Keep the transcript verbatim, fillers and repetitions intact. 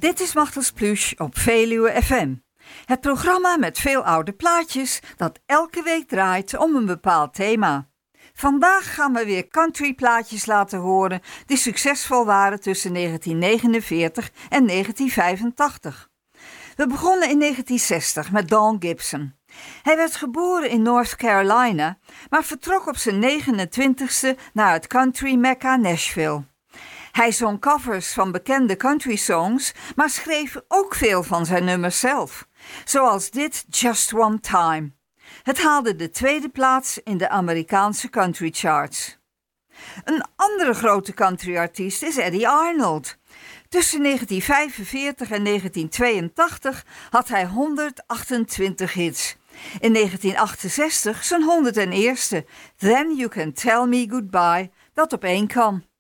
Dit is Machtels Plush op Veluwe F M. Het programma met veel oude plaatjes dat elke week draait om een bepaald thema. Vandaag gaan we weer countryplaatjes laten horen die succesvol waren tussen negentien negenenveertig en negentien vijfentachtig. We begonnen in negentien zestig met Don Gibson. Hij werd geboren in North Carolina, maar vertrok op zijn negenentwintigste naar het country mecca Nashville. Hij zong covers van bekende country songs, maar schreef ook veel van zijn nummers zelf. Zoals dit Just One Time. Het haalde de tweede plaats in de Amerikaanse country charts. Een andere grote countryartiest is Eddie Arnold. Tussen negentien vijfenveertig en negentien tweeëntachtig had hij honderdachtentwintig hits. In negentien achtenzestig zijn honderdste, Then You Can Tell Me Goodbye, dat op één kwam.